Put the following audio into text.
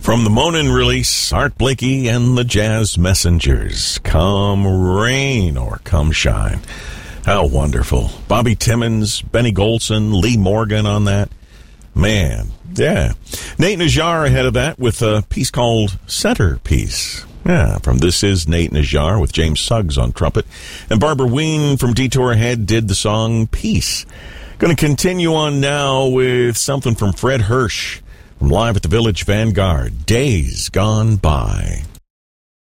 From the Monin release, Art Blakey and the Jazz Messengers. Come rain or come shine. How wonderful. Bobby Timmons, Benny Golson, Lee Morgan on that. Man, yeah. Nate Najjar ahead of that with a piece called Centerpiece. Yeah, from This Is Nate Najjar with James Suggs on trumpet. And Barbara Ween from Detour Head did the song Peace. Going to continue on now with something from Fred Hirsch from Live at the Village Vanguard, Days Gone By.